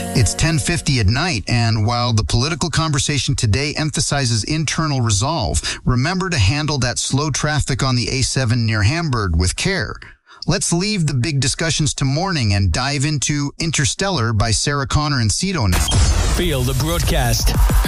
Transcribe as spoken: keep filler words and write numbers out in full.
It's ten fifty at night, and while the political conversation today emphasizes internal resolve, remember to handle that slow traffic on the A seven near Hamburg with care. Let's leave the big discussions to morning and dive into Interstellar by Sarah Connor and Cito now. Feel the broadcast.